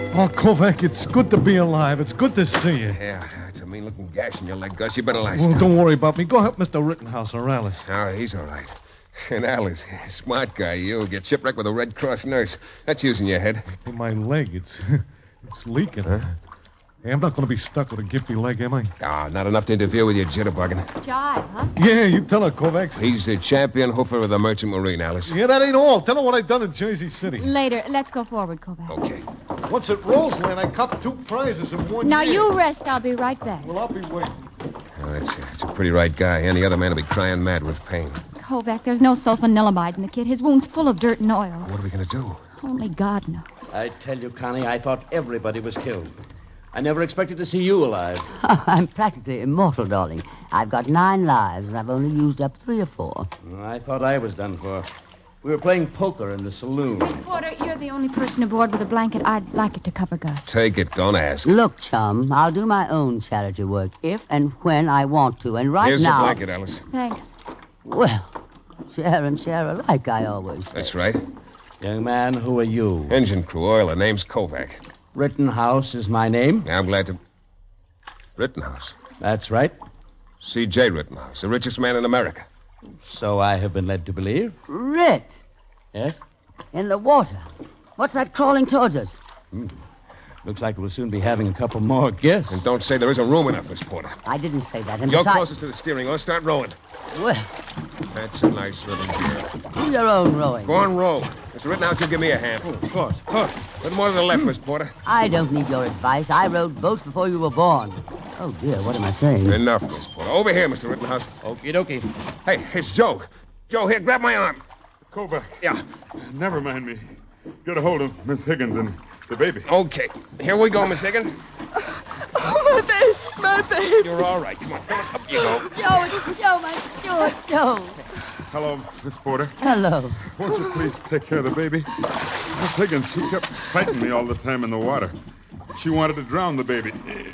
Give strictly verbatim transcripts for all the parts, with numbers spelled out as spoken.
Oh, Kovac, it's good to be alive. It's good to see you. Yeah, it's a mean-looking gash in your leg, Gus. You better lie Well, still. don't worry about me. Go help Mister Rittenhouse or Alice. Oh, he's all right. And Alice, smart guy, you. Get shipwrecked with a Red Cross nurse. That's using your head. In my leg, it's it's leaking. Huh? Hey, I'm not going to be stuck with a gimpy leg, am I? Ah, not enough to interfere with your jitterbugging. Jive, huh? Yeah, you tell her, Kovacs. He's the champion hoofer of the Merchant Marine, Alice. Yeah, that ain't all. Tell her what I done in Jersey City. Later. Let's go forward, Kovac. Okay. Once at Roseland, I copped two prizes in one Now year. you rest. I'll be right back. Well, I'll be waiting. Oh, that's, that's a pretty right guy. Any other man will be crying mad with pain. Kovac, there's no sulfanilamide in the kit. His wound's full of dirt and oil. What are we going to do? Only God knows. I tell you, Connie, I thought everybody was killed. I never expected to see you alive. I'm practically immortal, darling. I've got nine lives, and I've only used up three or four. I thought I was done for. We were playing poker in the saloon. Porter, you're the only person aboard with a blanket. I'd like it to cover Gus. Take it. Don't ask. Look, chum, I'll do my own charity work if and when I want to. And right Here's now... the blanket, Alice. Thanks. Well, share and share alike, I always say. That's right. Young man, who are you? Engine crew, oiler. Name's Kovac. Rittenhouse is my name. I'm glad to... Rittenhouse. That's right. C J Rittenhouse, the richest man in America. So I have been led to believe. Rit, Yes? in the water. What's that crawling towards us? Looks like we'll soon be having a couple more guests. And don't say there isn't room enough, Miss Porter. I didn't say that. And You're besides... closest to the steering oar. Start rowing. Well, That's a nice little girl. do your own rowing. Go on, row. Mister Rittenhouse, you give me a hand. Oh, of course, of course. A little more to the left, Miss Porter. I don't need your advice. I rowed boats before you were born. Oh, dear, what am I saying? Enough, Miss Porter. Over here, Mister Rittenhouse. Okie dokie. Hey, it's Joe. Joe, here, grab my arm. Kovac. Yeah. Never mind me. Get a hold of Miss Higgins and the baby. Okay. Here we go, Miss Higgins. Oh, my baby, my baby. You're all right. Come on, come on. Up you go. Joe, it's Joe, my Stuart, Joe. Hello, Miss Porter. Hello. Won't you please take care of the baby? Miss Higgins, she kept fighting me all the time in the water. She wanted to drown the baby.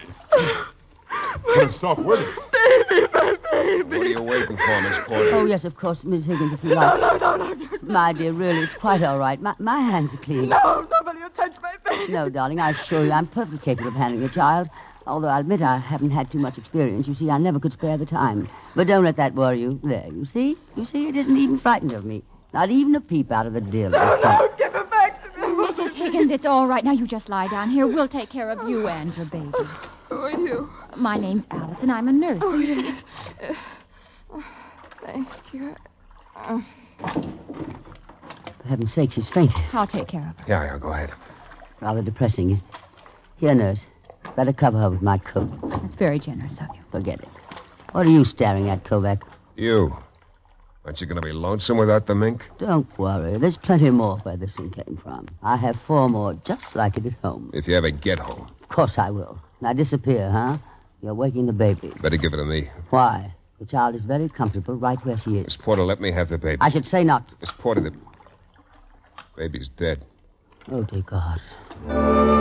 Put her soft with it. Baby, my baby. What are you waiting for, Miss Porter? Oh, yes, of course, Miss Higgins, if you like. No, no, no, no. My dear, really, it's quite all right. My, my hands are clean. No, nobody will touch my baby. No, darling, I assure you I'm perfectly capable of handling a child. Although I'll admit I haven't had too much experience. You see, I never could spare the time. But don't let that worry you. There, you see? You see, it isn't even frightened of me. Not even a peep out of the deal. No, no, give her back to me. Missus Higgins, it's all right. Now you just lie down here. We'll take care of you and your baby. Who are you? My name's Alice, and I'm a nurse. Oh, yes. Uh, oh, thank you. Uh, For heaven's sake, she's fainted. I'll take care of her. Yeah, yeah, go ahead. Rather depressing, isn't it? Here, nurse. Better cover her with my coat. That's very generous of you. Forget it. What are you staring at, Kovac? You. Aren't you going to be lonesome without the mink? Don't worry. There's plenty more where this one came from. I have four more just like it at home. If you ever get home. Of course I will. Now disappear, huh? You're waking the baby. Better give it to me. Why? The child is very comfortable right where she is. Miss Porter, let me have the baby. I should say not. Miss Porter, the baby's dead. Oh, dear God.